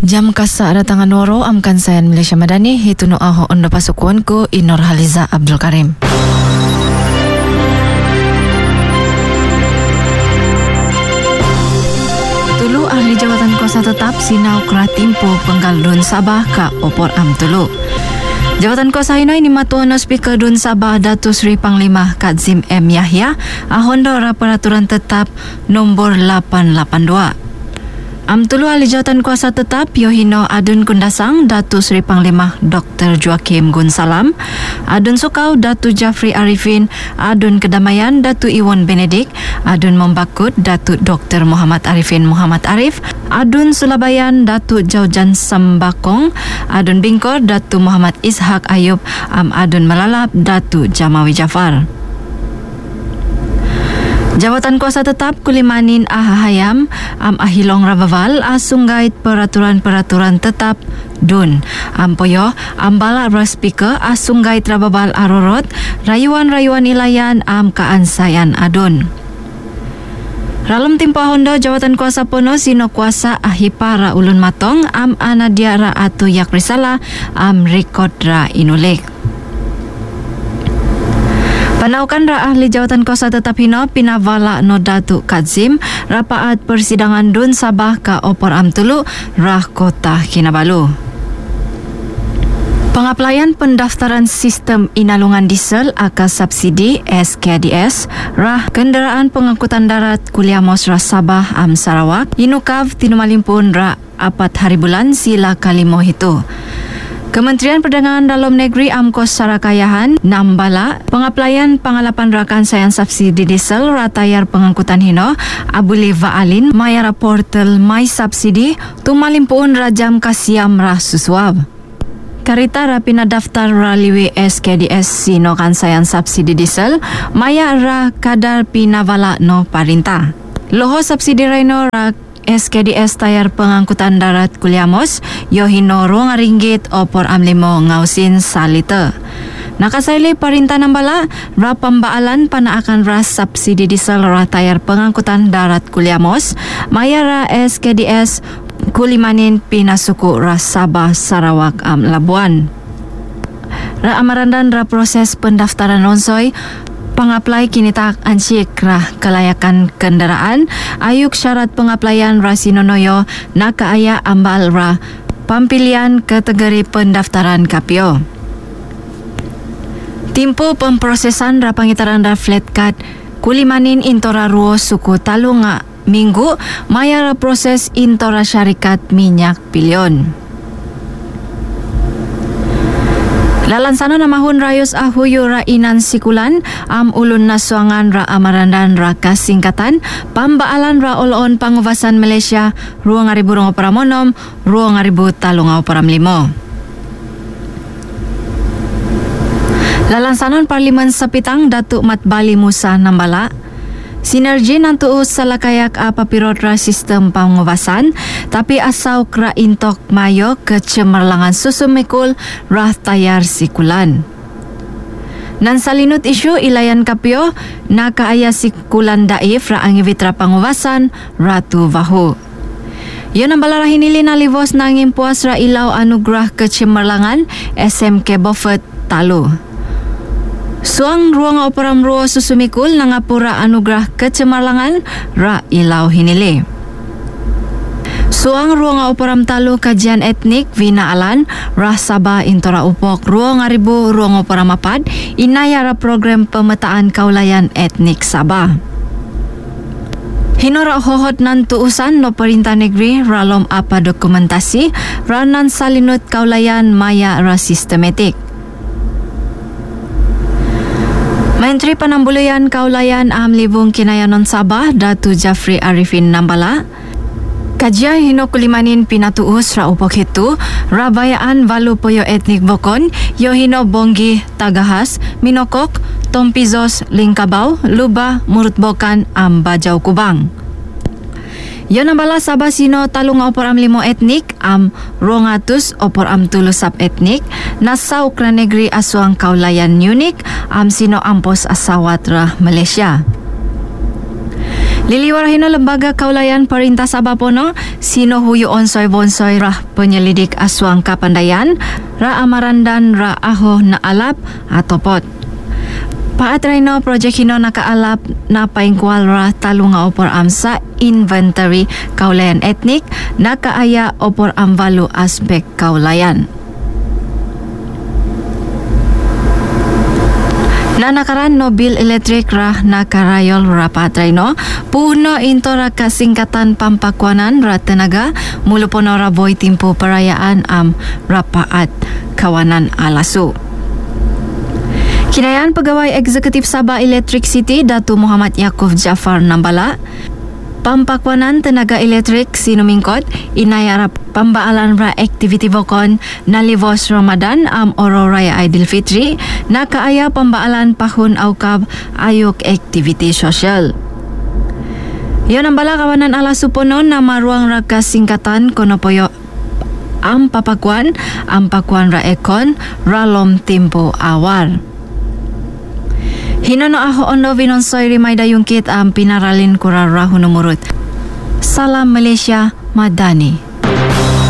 Jam kasak datangan noro amkan sayan Malaysia Madani hitu no aho ondo pasukuan ku Inor Haliza Abdul Karim. Tulu ahli jawatan kuasa tetap sinau kera timpu penggal Dun Sabah ka opor am tulu. Jawatan kuasa ini matuano Speaker Dun Sabah Datuk Seri Panglima Kadzim M. Yahya ahondo ra peraturan tetap nombor 882. Tulu ahli jawatan kuasa tetap Yohino Adun Kundasang Datuk Seri Panglima Dr. Joakim Gunsalam, Adun Sukau Datuk Jafri Arifin, Adun Kedamaian Datuk Iwan Benedik, Adun Membakut Datuk Dr. Muhammad Arifin Muhammad Arif, Adun Sulabayan Datuk Jaujan Sambakong, Adun Bingkor Datuk Muhammad Ishak Ayub, Adun Melalap Datuk Jamawi Jafar. Jawatan kuasa tetap Kulimanin Ahayam Ahilong Rabaval asunggait peraturan-peraturan tetap Dun Poyo Bala Speaker asunggait Rabaval Arorot rayuan-rayuan ilayan kaansayan Adun. Ralam timpo Hondo jawatan kuasa pono sino kuasa ahipara ulun matong anadiara atu yak risala rekodra inulik. Panaukan ra ahli jawatan kuasa tetap hino pinavala no Datuk Kadzim rapaat persidangan Dun Sabah ka opor tulu rah kota Kinabalu. Pengaplayan pendaftaran sistem inalungan diesel aka subsidi SKDS rah kenderaan pengangkutan darat Kuliamos Ras Sabah Sarawak inukav tinumalimpun ra apat hari bulan sila kalimo hitu. Kementerian Perdagangan Dalam Negeri Amkos Sarakayahan nambala pengaplayan pangalapan rakan sayan subsidi diesel ratayar pengangkutan hino abuli vaalin mayara portal My Subsidi tumalimpuun rajam kasiam rah suswab. Karita rapina daftar raliwi SKDS sino kan sayan subsidi diesel maya ra kadar pinavala no parinta. Loho subsidi reno ra SKDS tayar pengangkutan darat Kuliamos Yohino ringgit opor limo ngausin saliter. Nakasaili parinta nambala ra pambaalan panaakan ras subsidi diesel ra tayar pengangkutan darat Kuliamos maya ra SKDS Kulimanin pinasuku ras Sabah Sarawak Labuan. Ra amarandan ra proses pendaftaran nonsoy pangaplay kinitak ansik rah kelayakan kendaraan ayuk syarat pengaplayan rasinonoyo nakaaya ambal ra pampilian kategori pendaftaran KPO. Timpo pemprosesan ra pangitaran ra flat card Kulimanin intora ruo suku talunga minggu maya ra proses intora syarikat minyak pilion. Lalansana namahun rayos ahuyo ra inan sikulan ulun nasuangan ra amarandan ra kasingkatan pambaalan ra oloon pangubasan Malaysia 2025 2025. Lalansanon Parlimen Sapitang Datuk Mat Bali Musa nambala sinergi nantuus salakayak papirot ra sistem pangubasan tapi asaw kra intok mayo kecemerlangan susumikul rah tayar sikulan. Nan salinut isu ilayan kapyo nakaaya sikulan daif ra angivit ra pangubasan ratu vahu. Yon ang balara hinili na livos nanging puas ra ilaw anugrah kecemerlangan SMK Beaufort Talu. Suang ruang operam ruo susumikul nangapura anugrah kecemerlangan ra ilaw hinili. Suang ruang operam Talu kajian etnik vinaalan rah Sabah intora upok ruang aribu ruang operam apad inayara program pemetaan kaulayan etnik Sabah. Hinora hohot nan tuusan no perintah negeri ralom apa dokumentasi ranan salinut kaulayan maya ra sistematik. Menteri Penambuluyan Kaulayan Libung Kinayanon Sabah Datu Jafri Arifin nambala kajian hino Kulimanin pinatuus ra upok hitu rabayaan valu poyo etnik Bokon yohino Bonggi Tagahas Minokok Tompizos Lingkabaw Luba Murutbokan Bajau Kubang. Yon nambala Sabah sino talung opor limo etnik 200 opor tulo sub etnik nasa ukra negeri asuang kaulayan unik sino ampos asawat ra Malaysia. Liliwarahino Lembaga Kaulayan Perintah Sabah Pono, sino huyu onsoy bonsoy rah penyelidik aswang kapandayan, ra amaran dan ra aho na alap atau pot. Paat Raino projek hino nakaalap na paingkwal ra talunga opor amsa inventory kaulayan etnik nakaaya opor amvalu aspek kaulayan. Na nakaran no bil elektrik rah nakarayol rapat Raino puno into ra kasingkatan pampakuanan ra tenaga mulu pono ra boy timpo perayaan rapaat kawanan alasu. Kinayaan Pegawai Eksekutif Sabah Electric City Datu Muhammad Yaakob Jaafar Nambala, pampakuanan tenaga elektrik sinumingkot inayarap pambaalan ra aktiviti bokon nalivos Ramadan oro raya Aidilfitri nakaaya pambaalan pahun aukab ayok aktiviti sosial. Yon Nambala kawanan ala supono na maruang raga singkatan konopoyo papakuan ra ekon ralom tempo awar. Hinono aho ondo vinonsoy rimay dayungkit pinaralin kurarahu numurut. Salam Malaysia Madani.